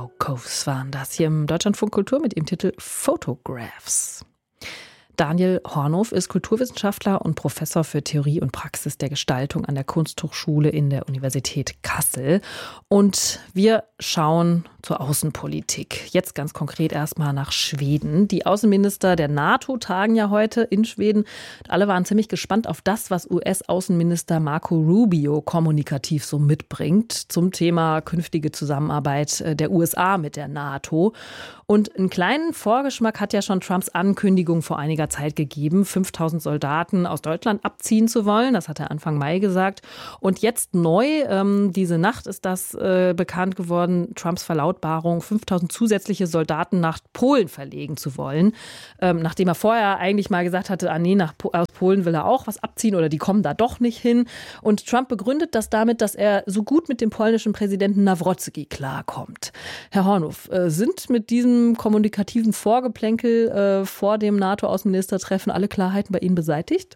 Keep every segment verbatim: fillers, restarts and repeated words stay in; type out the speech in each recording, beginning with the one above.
Rubio Coves waren das hier im Deutschlandfunk Kultur mit dem Titel Photographs. Daniel Hornow ist Kulturwissenschaftler und Professor für Theorie und Praxis der Gestaltung an der Kunsthochschule in der Universität Kassel. Und wir schauen zur Außenpolitik. Jetzt ganz konkret erstmal nach Schweden. Die Außenminister der NATO tagen ja heute in Schweden. Alle waren ziemlich gespannt auf das, was U S-Außenminister Marco Rubio kommunikativ so mitbringt zum Thema künftige Zusammenarbeit der U S A mit der NATO. Und einen kleinen Vorgeschmack hat ja schon Trumps Ankündigung vor einiger Zeit gegeben, fünftausend Soldaten aus Deutschland abziehen zu wollen. Das hat er Anfang Mai gesagt. Und jetzt neu, ähm, diese Nacht ist das äh, bekannt geworden, Trumps Verlautbarung, fünftausend zusätzliche Soldaten nach Polen verlegen zu wollen. Ähm, nachdem er vorher eigentlich mal gesagt hatte, ah nee, nach po- aus Polen will er auch was abziehen oder die kommen da doch nicht hin. Und Trump begründet das damit, dass er so gut mit dem polnischen Präsidenten Nawrocki klarkommt. Herr Hornow, äh, sind mit diesem kommunikativen Vorgeplänkel äh, vor dem NATO-Außenministertreffen alle Klarheiten bei Ihnen beseitigt?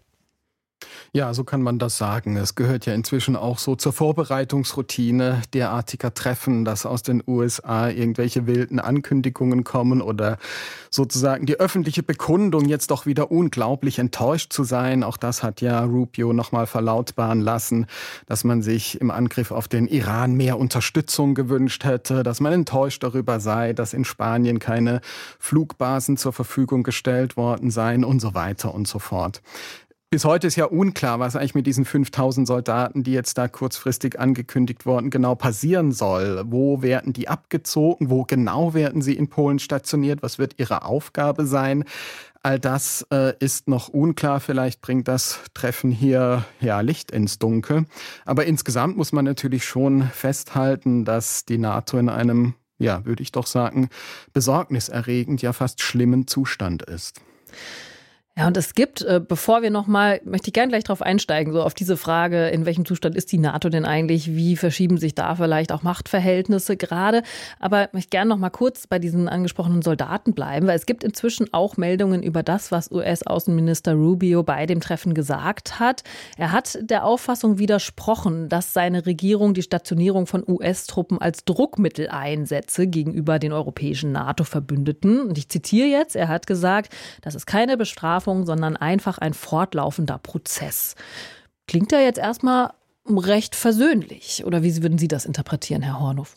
Ja, so kann man das sagen. Es gehört ja inzwischen auch so zur Vorbereitungsroutine derartiger Treffen, dass aus den U S A irgendwelche wilden Ankündigungen kommen oder sozusagen die öffentliche Bekundung, jetzt doch wieder unglaublich enttäuscht zu sein. Auch das hat ja Rubio nochmal verlautbaren lassen, dass man sich im Angriff auf den Iran mehr Unterstützung gewünscht hätte, dass man enttäuscht darüber sei, dass in Spanien keine Flugbasen zur Verfügung gestellt worden seien und so weiter und so fort. Bis heute ist ja unklar, was eigentlich mit diesen fünftausend Soldaten, die jetzt da kurzfristig angekündigt wurden, genau passieren soll. Wo werden die abgezogen? Wo genau werden sie in Polen stationiert? Was wird ihre Aufgabe sein? All das äh, ist noch unklar. Vielleicht bringt das Treffen hier ja Licht ins Dunkel. Aber insgesamt muss man natürlich schon festhalten, dass die NATO in einem, ja, würde ich doch sagen, besorgniserregend, ja fast schlimmen Zustand ist. Ja, und es gibt, äh, bevor wir nochmal, möchte ich gerne gleich drauf einsteigen, so auf diese Frage, in welchem Zustand ist die NATO denn eigentlich, wie verschieben sich da vielleicht auch Machtverhältnisse gerade, aber ich möchte gerne nochmal kurz bei diesen angesprochenen Soldaten bleiben, weil es gibt inzwischen auch Meldungen über das, was U S-Außenminister Rubio bei dem Treffen gesagt hat. Er hat der Auffassung widersprochen, dass seine Regierung die Stationierung von U S-Truppen als Druckmittel einsetze gegenüber den europäischen NATO-Verbündeten. Und ich zitiere jetzt, er hat gesagt, das ist keine Bestrafung, sondern einfach ein fortlaufender Prozess. Klingt ja jetzt erstmal recht versöhnlich. Oder wie würden Sie das interpretieren, Herr Hornow?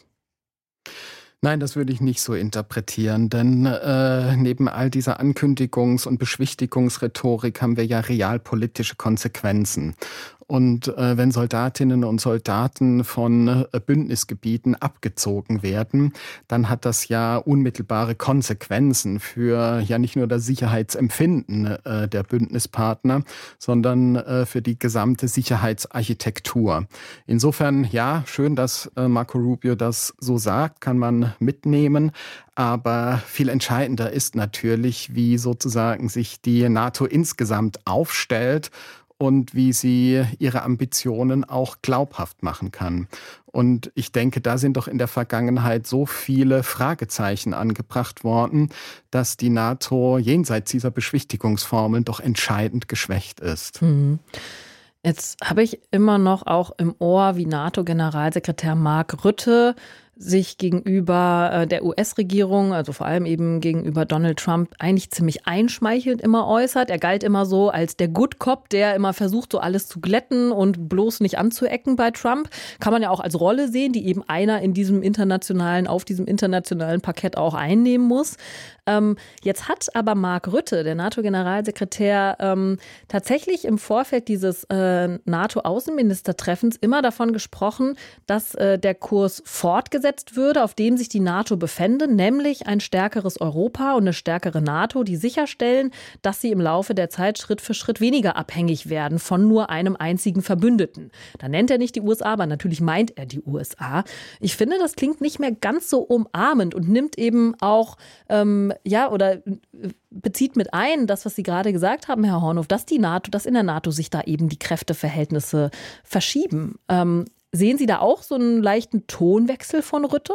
Nein, das würde ich nicht so interpretieren, denn äh, neben all dieser Ankündigungs- und Beschwichtigungsrhetorik haben wir ja realpolitische Konsequenzen. Und äh, wenn Soldatinnen und Soldaten von äh, Bündnisgebieten abgezogen werden, dann hat das ja unmittelbare Konsequenzen für ja nicht nur das Sicherheitsempfinden äh, der Bündnispartner, sondern äh, für die gesamte Sicherheitsarchitektur. Insofern, ja, schön, dass äh, Marco Rubio das so sagt, kann man mitnehmen. Aber viel entscheidender ist natürlich, wie sozusagen sich die NATO insgesamt aufstellt und wie sie ihre Ambitionen auch glaubhaft machen kann. Und ich denke, da sind doch in der Vergangenheit so viele Fragezeichen angebracht worden, dass die NATO jenseits dieser Beschwichtigungsformeln doch entscheidend geschwächt ist. Mhm. Jetzt habe ich immer noch auch im Ohr, wie NATO-Generalsekretär Mark Rutte sich gegenüber der U S-Regierung, also vor allem eben gegenüber Donald Trump, eigentlich ziemlich einschmeichelnd immer äußert. Er galt immer so als der Good Cop, der immer versucht, so alles zu glätten und bloß nicht anzuecken bei Trump. Kann man ja auch als Rolle sehen, die eben einer in diesem internationalen, auf diesem internationalen Parkett auch einnehmen muss. Ähm, jetzt hat aber Mark Rutte, der NATO-Generalsekretär, ähm, tatsächlich im Vorfeld dieses äh, NATO-Außenministertreffens immer davon gesprochen, dass äh, der Kurs fortgesetzt würde, auf dem sich die NATO befände, nämlich ein stärkeres Europa und eine stärkere NATO, die sicherstellen, dass sie im Laufe der Zeit Schritt für Schritt weniger abhängig werden von nur einem einzigen Verbündeten. Da nennt er nicht die U S A, aber natürlich meint er die U S A. Ich finde, das klingt nicht mehr ganz so umarmend und nimmt eben auch, ähm, ja, oder bezieht mit ein, das, was Sie gerade gesagt haben, Herr Hornow, dass die NATO, dass in der NATO sich da eben die Kräfteverhältnisse verschieben. Ähm, Sehen Sie da auch so einen leichten Tonwechsel von Rutte?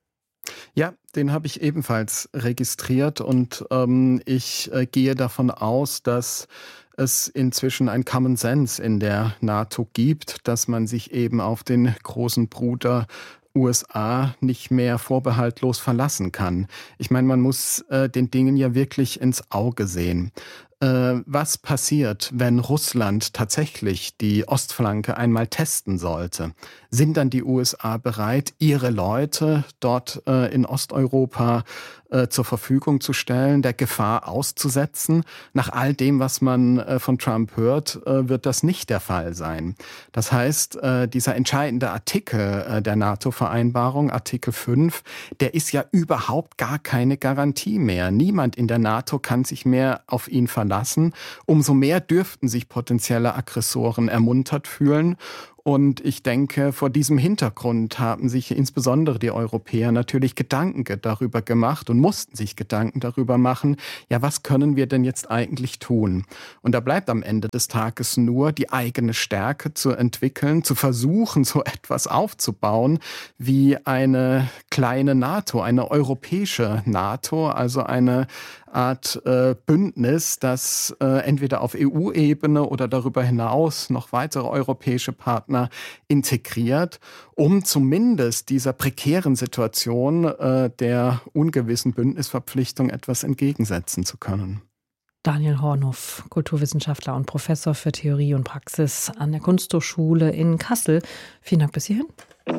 Ja, den habe ich ebenfalls registriert und ähm, ich äh, gehe davon aus, dass es inzwischen ein Common Sense in der NATO gibt, dass man sich eben auf den großen Bruder U S A nicht mehr vorbehaltlos verlassen kann. Ich meine, man muss äh, den Dingen ja wirklich ins Auge sehen. Äh, was passiert, wenn Russland tatsächlich die Ostflanke einmal testen sollte? Sind dann die U S A bereit, ihre Leute dort äh, in Osteuropa äh, zur Verfügung zu stellen, der Gefahr auszusetzen? Nach all dem, was man äh, von Trump hört, äh, wird das nicht der Fall sein. Das heißt, äh, dieser entscheidende Artikel äh, der NATO-Vereinbarung, Artikel fünf, der ist ja überhaupt gar keine Garantie mehr. Niemand in der NATO kann sich mehr auf ihn verlassen. Umso mehr dürften sich potenzielle Aggressoren ermuntert fühlen. Und ich denke, vor diesem Hintergrund haben sich insbesondere die Europäer natürlich Gedanken darüber gemacht und mussten sich Gedanken darüber machen, ja, was können wir denn jetzt eigentlich tun? Und da bleibt am Ende des Tages nur, die eigene Stärke zu entwickeln, zu versuchen, so etwas aufzubauen wie eine kleine NATO, eine europäische NATO, also eine Art äh, Bündnis, das äh, entweder auf E U-Ebene oder darüber hinaus noch weitere europäische Partner integriert, um zumindest dieser prekären Situation äh, der ungewissen Bündnisverpflichtung etwas entgegensetzen zu können. Daniel Hornhof, Kulturwissenschaftler und Professor für Theorie und Praxis an der Kunsthochschule in Kassel. Vielen Dank bis hierhin.